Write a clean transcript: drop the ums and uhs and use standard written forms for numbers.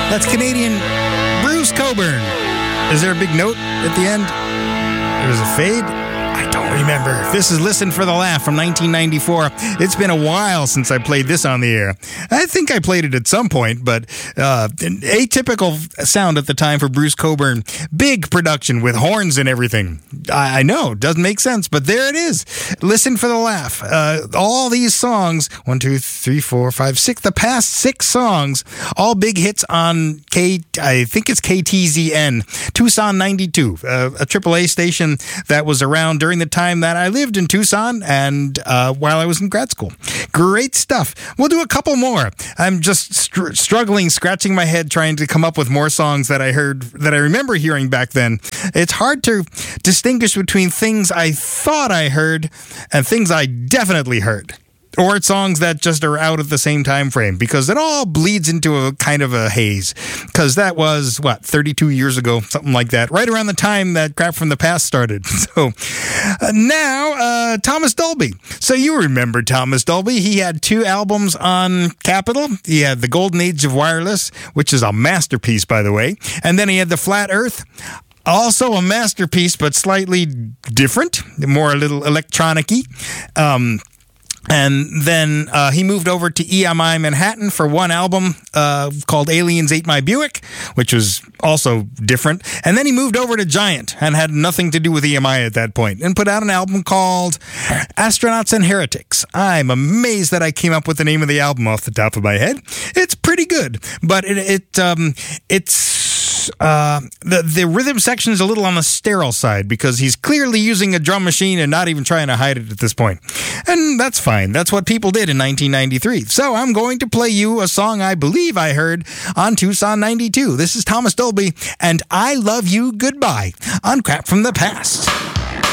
That's Canadian Bruce Cockburn. Is there a big note at the end? There's a fade? I don't remember. This is Listen for the Laugh from 1994. It's been a while since I played this on the air. I think I played it at some point, but atypical sound at the time for Bruce Cockburn. Big production with horns and everything. I know, doesn't make sense, but there it is. Listen for the Laugh. All these songs, 1, 2, 3, 4, 5, 6, the past 6 songs, all big hits on I think it's KTZN, Tucson 92, a AAA station that was around during the time that I lived in Tucson and while I was in grad school. Great stuff. We'll do a couple more. I'm just struggling, scratching my head, trying to come up with more songs that I heard, that I remember hearing back then. It's hard to distinguish between things I thought I heard and things I definitely heard. Or songs that just are out at the same time frame, because it all bleeds into a kind of a haze. Because that was, 32 years ago, something like that, right around the time that Crap from the Past started. So now, Thomas Dolby. So you remember Thomas Dolby. He had 2 albums on Capitol. He had The Golden Age of Wireless, which is a masterpiece, by the way. And then he had The Flat Earth. Also a masterpiece, but slightly different, more a little electronic-y. And then he moved over to EMI Manhattan for one album called Aliens Ate My Buick, which was also different. And then he moved over to Giant and had nothing to do with EMI at that point and put out an album called Astronauts and Heretics. I'm amazed that I came up with the name of the album off the top of my head. It's pretty good, but it's the rhythm section is a little on the sterile side because he's clearly using a drum machine and not even trying to hide it at this point. And that's fine. That's what people did in 1993. So I'm going to play you a song I believe I heard on Tucson 92. This is Thomas Dolby and I Love You Goodbye on Crap from the Past.